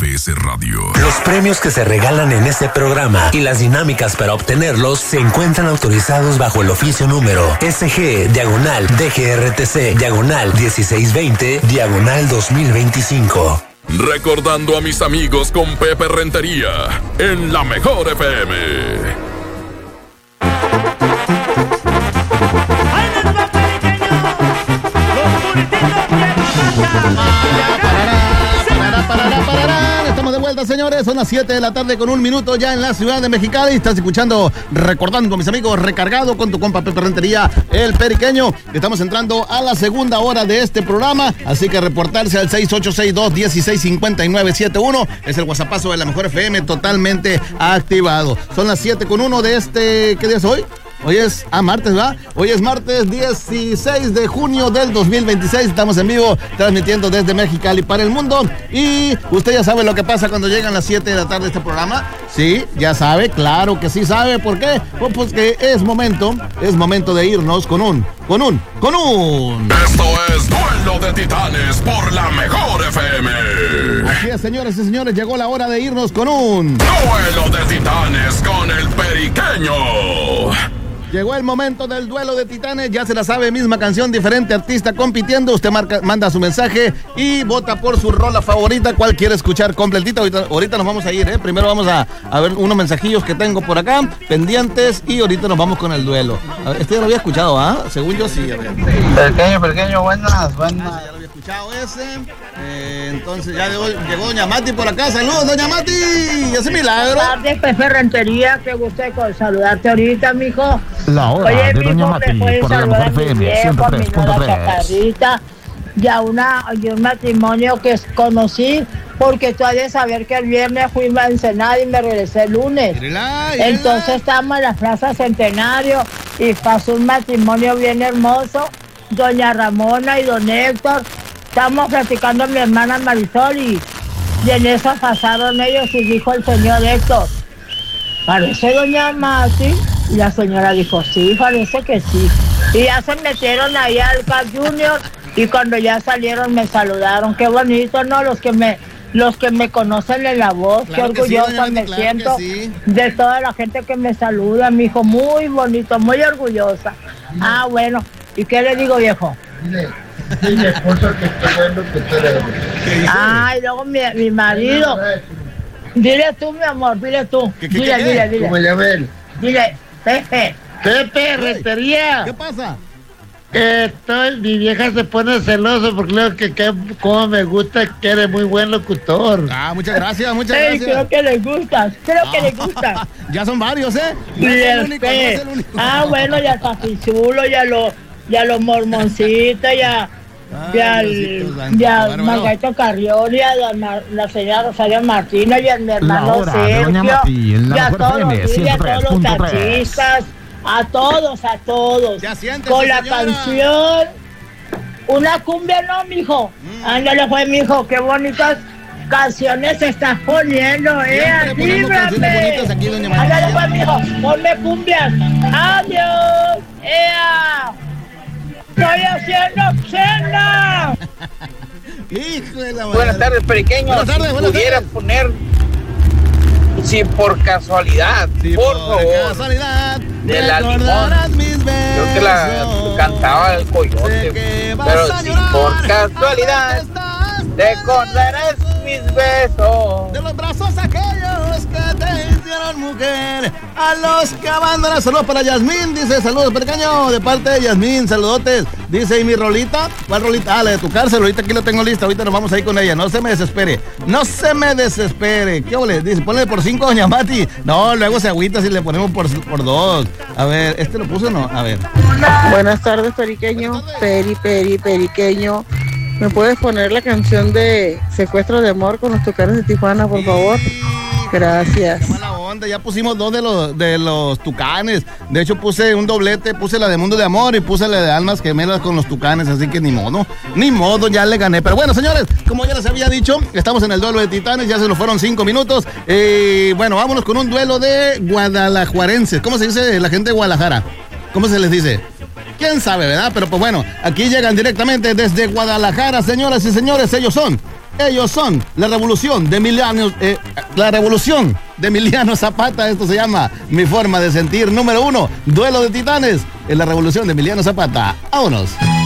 MBS Radio. Los premios que se regalan en este programa y las dinámicas para obtenerlos se encuentran autorizados bajo el oficio número SG/DGRTC/1620/2025. Recordando a mis amigos con Pepe Rentería en la Mejor FM. Estamos de vuelta, señores. Son las 7 de la tarde con 1 minuto ya en la ciudad de Mexicali. Estás escuchando Recordando a mis amigos, recargado con tu compa Pepe Rentería, el periqueño. Estamos entrando a la segunda hora de este programa, así que reportarse al 6862-165971. Es el WhatsAppazo de la Mejor FM, totalmente activado. Son las 7 con 1 de este... ¿Qué día es hoy? Hoy es martes, ¿va? Hoy es martes 16 de junio del 2026. Estamos en vivo transmitiendo desde Mexicali para el mundo. Y usted ya sabe lo que pasa cuando llegan las 7 de la tarde este programa. Sí, ya sabe, claro que sí sabe. ¿Por qué? Pues que es momento de irnos con un. Esto es Duelo de Titanes por la Mejor FM. Así es, señores y señores, llegó la hora de irnos con un Duelo de Titanes con el periqueño. Llegó el momento del duelo de titanes, ya se la sabe, misma canción, diferente artista compitiendo. Usted manda su mensaje y vota por su rola favorita. ¿Cuál quiere escuchar completita? Ahorita nos vamos a ir, Primero vamos a ver unos mensajillos que tengo por acá, pendientes, y ahorita nos vamos con el duelo. A ver, este ya lo había escuchado, ¿ah? Según yo sí. A ver. Pequeño, buenas. Ya lo había escuchado ese. Entonces ya llegó doña Mati por acá. ¡Saludos, doña Mati! ¡Ese milagro! Buenas tardes, Pepe Rentería. Qué gusto saludarte ahorita, mijo. La hora. Oye, de doña Mati por la Mejor FM 103.3. Y a un matrimonio que conocí, porque tú has de saber que el viernes fui a Ensenada y me regresé el lunes. Entonces estamos en la Plaza Centenario y pasó un matrimonio bien hermoso. Doña Ramona y don Héctor. Estamos platicando a mi hermana Marisol y en eso pasaron ellos y dijo el señor Héctor: ¿parece doña Mati? Y la señora dijo: sí, parece que sí. Y ya se metieron ahí al Cap Junior y cuando ya salieron me saludaron. Qué bonito, ¿no? Los que me conocen en la voz, claro, qué orgullosa me siento de toda la gente que me saluda, mi hijo. Muy bonito, muy orgullosa. Ah, bueno. ¿Y qué le digo, viejo? Dile, esposo, que qué bueno que te veo. Ay, luego mi marido. Dile tú, mi amor, dile tú. Dile. ¿Cómo llama él? Dile, Pepe. Pepe Rentería. ¿Qué pasa? Mi vieja se pone celoso porque creo que como me gusta, que eres muy buen locutor. Ah, muchas gracias. Creo que le gusta. Ya son varios, No es el único. Ah, bueno, ya está Pichulo, ya los mormoncitos, ya Margarito Carrión, y a la señora Rosario Martínez, y a mi hermano Sergio, y a todos los taxistas, a todos. Con la canción, una cumbia, ¿no, mijo? Ándale, pues, mijo, qué bonitas canciones se estás poniendo, ¡líbrame! Ándale, pues, mijo, ponme cumbias. ¡Adiós! ¡Estoy haciendo cena! Buenas tardes, periqueños. Buenas tardes. Pudiera poner, si por casualidad, por favor, de la Limón. Creo que la cantaba el Coyote. Pero si por casualidad recordarás mis besos, de los brazos aquellos que te hicieron mujer, a los que abandonan. Saludos para Yasmín, dice: saludos, pequeño, de parte de Yasmín, saludotes. Dice: ¿y mi rolita? ¿Cuál rolita? Ah, la de tu cárcel, ahorita aquí lo tengo lista, ahorita nos vamos a ir con ella. No se me desespere. ¿Qué ole? Dice: ponle por 5, doña Mati. No, luego se agüita si le ponemos por 2. A ver, ¿este lo puso o no? A ver. Buenas tardes, periqueño. Periqueño. ¿Me puedes poner la canción de Secuestro de Amor con los Tucanes de Tijuana, por favor? Gracias. Qué mala onda, ya pusimos 2 de los Tucanes. De hecho, puse un doblete, puse la de Mundo de Amor y puse la de Almas Gemelas con los Tucanes, así que ni modo, ya le gané. Pero bueno, señores, como ya les había dicho, estamos en el duelo de titanes, ya se nos fueron 5 minutos. Bueno, vámonos con un duelo de guadalajuarenses. ¿Cómo se dice la gente de Guadalajara? ¿Cómo se les dice? ¿Quién sabe, verdad? Pero pues bueno, aquí llegan directamente desde Guadalajara, señoras y señores, ellos son Ellos son la revolución de Emiliano Zapata. Esto se llama Mi Forma de Sentir. Número 1, Duelo de Titanes, en la revolución de Emiliano Zapata. ¡Vámonos!